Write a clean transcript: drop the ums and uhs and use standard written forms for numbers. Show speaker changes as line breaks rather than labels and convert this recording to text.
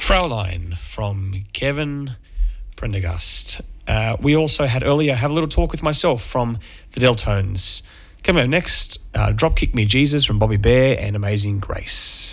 Fraulein from Kevin Prendergast. We also had earlier Have a Little Talk with Myself from the Deltones. Coming up next, Drop Kick Me Jesus from Bobby Bear and Amazing Grace.